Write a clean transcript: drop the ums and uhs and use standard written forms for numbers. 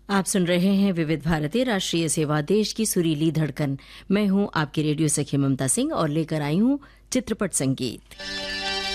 आप सुन रहे हैं विविध भारती राष्ट्रीय सेवा, देश की सुरीली धड़कन। मैं हूं आपकी रेडियो सखी ममता सिंह और लेकर आई हूं चित्रपट संगीत।